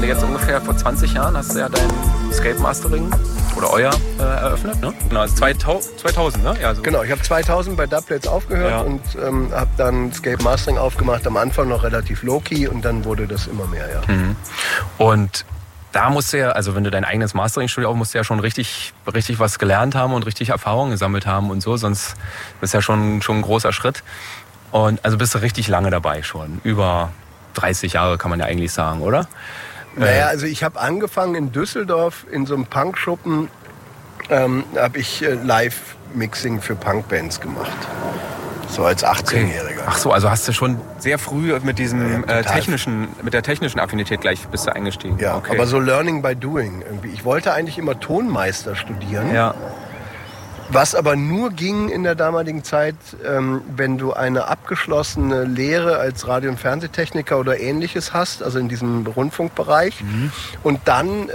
jetzt ungefähr vor 20 Jahren hast du ja dein Escape Mastering oder euer eröffnet, ne? Genau, also 2000, ne? Ja, so. Genau, ich habe 2000 bei Dubplates aufgehört und habe dann Escape Mastering aufgemacht. Am Anfang noch relativ low-key und dann wurde das immer mehr, ja. Mhm. Und da musst du ja, also wenn du dein eigenes Mastering-Studio aufmachst, musst du ja schon richtig was gelernt haben und richtig Erfahrungen gesammelt haben und so, sonst ist ja schon ein großer Schritt. Und also bist du richtig lange dabei schon, über 30 Jahre kann man ja eigentlich sagen, oder? Naja, also ich habe angefangen in Düsseldorf in so einem Punkschuppen, habe ich Live-Mixing für Punkbands gemacht. So als 18-Jähriger. Ach so, also hast du schon sehr früh mit diesem mit der technischen Affinität gleich bist du eingestiegen. Ja, okay. Aber so Learning by Doing irgendwie. Ich wollte eigentlich immer Tonmeister studieren. Ja. Was aber nur ging in der damaligen Zeit, wenn du eine abgeschlossene Lehre als Radio- und Fernsehtechniker oder Ähnliches hast, also in diesem Rundfunkbereich, und dann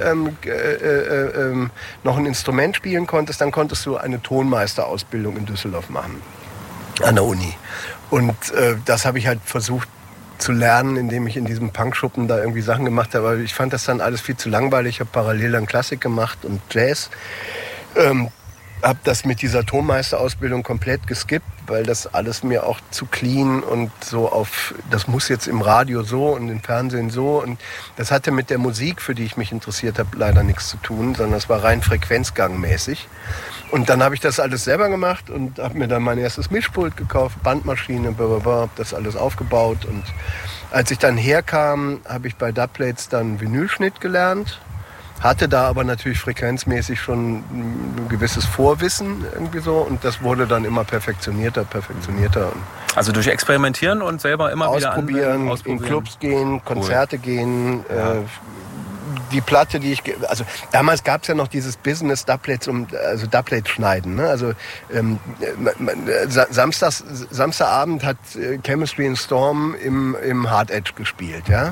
noch ein Instrument spielen konntest, dann konntest du eine Tonmeisterausbildung in Düsseldorf machen, an der Uni. Und das habe ich halt versucht zu lernen, indem ich in diesem Punkschuppen da irgendwie Sachen gemacht habe. Aber ich fand das dann alles viel zu langweilig. Ich habe parallel dann Klassik gemacht und Jazz. Habe das mit dieser Tonmeisterausbildung komplett geskippt, weil das alles mir auch zu clean und so auf, das muss jetzt im Radio so und im Fernsehen so. Und das hatte mit der Musik, für die ich mich interessiert habe, leider nichts zu tun, sondern es war rein frequenzgangmäßig. Und dann habe ich das alles selber gemacht und habe mir dann mein erstes Mischpult gekauft, Bandmaschine, habe das alles aufgebaut. Und als ich dann herkam, habe ich bei Dubplates dann Vinylschnitt gelernt. Hatte da aber natürlich frequenzmäßig schon ein gewisses Vorwissen irgendwie so und das wurde dann immer perfektionierter. Also durch Experimentieren und selber immer wieder ausprobieren, in Clubs gehen, Konzerte gehen. Die Platte, die ich... Also damals gab es ja noch dieses Business Dubplates, also Dubplates schneiden. Ne? Also Samstagabend hat Chemistry and Storm im Hard Edge gespielt. Ja?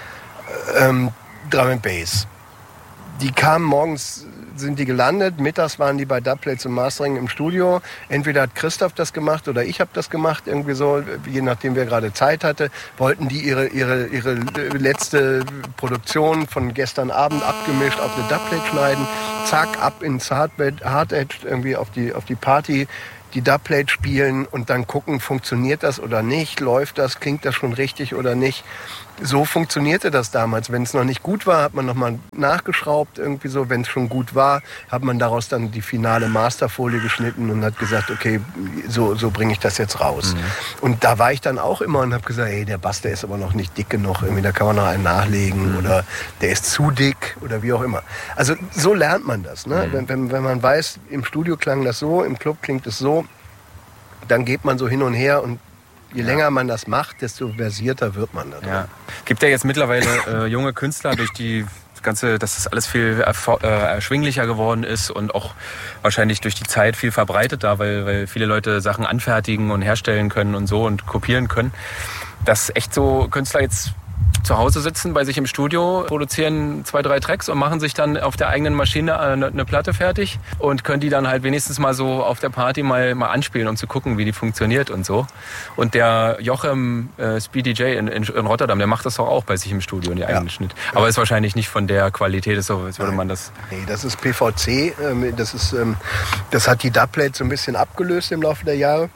Drum and Bass. Die kamen morgens, sind die gelandet, mittags waren die bei Dubplates und Mastering im Studio. Entweder hat Christoph das gemacht oder ich habe das gemacht, irgendwie so, je nachdem wer gerade Zeit hatte. Wollten die ihre letzte Produktion von gestern Abend abgemischt auf eine Dubplate schneiden, zack, ab ins Hard Edge, irgendwie auf die Party, die Dubplate spielen und dann gucken, funktioniert das oder nicht, läuft das, klingt das schon richtig oder nicht. So funktionierte das damals. Wenn es noch nicht gut war, hat man nochmal nachgeschraubt irgendwie so. Wenn es schon gut war, hat man daraus dann die finale Masterfolie geschnitten und hat gesagt, okay, so bringe ich das jetzt raus. Und da war ich dann auch immer und habe gesagt, hey, der Bass, der ist aber noch nicht dick genug, irgendwie, da kann man noch einen nachlegen oder der ist zu dick oder wie auch immer. Also so lernt man das. Ne? Wenn man weiß, im Studio klang das so, im Club klingt es so, dann geht man so hin und her und je länger man das macht, desto versierter wird man da. Ja. Gibt ja jetzt mittlerweile junge Künstler durch die ganze, dass das alles viel erschwinglicher geworden ist und auch wahrscheinlich durch die Zeit viel verbreiteter, weil viele Leute Sachen anfertigen und herstellen können und so und kopieren können, dass echt so Künstler jetzt zu Hause sitzen, bei sich im Studio, produzieren 2, 3 Tracks und machen sich dann auf der eigenen Maschine eine Platte fertig und können die dann halt wenigstens mal so auf der Party mal anspielen, um zu gucken, wie die funktioniert und so. Und der Jochem Speedy J in Rotterdam, der macht das doch auch bei sich im Studio, in die eigenen Schnitt. Aber ist wahrscheinlich nicht von der Qualität, so als würde man das... Nee, das ist PVC, das hat die Dubplate so ein bisschen abgelöst im Laufe der Jahre.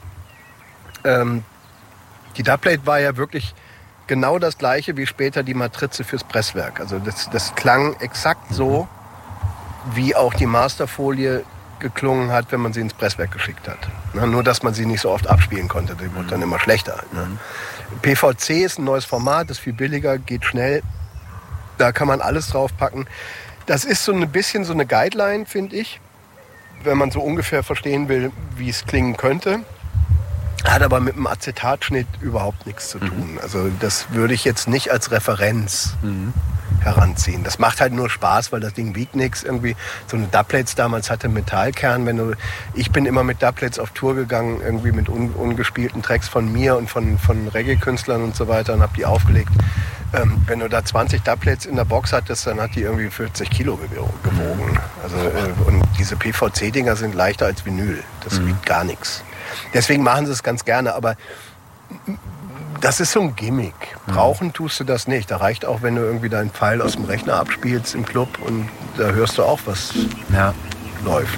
Die Dubplate war ja wirklich genau das gleiche wie später die Matrize fürs Presswerk. Also das klang exakt so, wie auch die Masterfolie geklungen hat, wenn man sie ins Presswerk geschickt hat. Nur, dass man sie nicht so oft abspielen konnte. Die wurde dann immer schlechter. PVC ist ein neues Format, ist viel billiger, geht schnell. Da kann man alles draufpacken. Das ist so ein bisschen so eine Guideline, finde ich, wenn man so ungefähr verstehen will, wie es klingen könnte. Hat aber mit dem Acetatschnitt überhaupt nichts zu tun. Also das würde ich jetzt nicht als Referenz heranziehen. Das macht halt nur Spaß, weil das Ding wiegt nichts. Irgendwie so eine Dubplates damals hatte Metallkern. Ich bin immer mit Dubplates auf Tour gegangen, irgendwie mit ungespielten Tracks von mir und von Reggae-Künstlern und so weiter und habe die aufgelegt. Wenn du da 20 Dubplates in der Box hattest, dann hat die irgendwie 40 Kilo gewogen. Also, und diese PVC-Dinger sind leichter als Vinyl. Das wiegt gar nichts. Deswegen machen sie es ganz gerne. Aber Das ist so ein Gimmick. Brauchen tust du das nicht. Da reicht auch, wenn du irgendwie deinen Pfeil aus dem Rechner abspielst im Club und da hörst du auch, was läuft.